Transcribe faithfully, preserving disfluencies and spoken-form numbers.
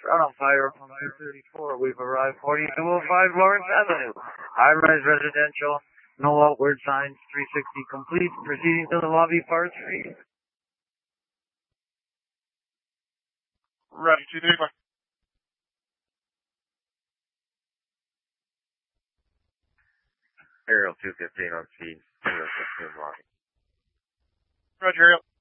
Front on fire on I thirty-four. We've arrived forty-two oh five Lawrence Avenue. High-rise residential. No outward signs. three sixty complete. Proceeding to the lobby, par three. Ready, two thirty-five. Aerial two fifteen on speed. zero sixteen lobby. Roger, Aerial.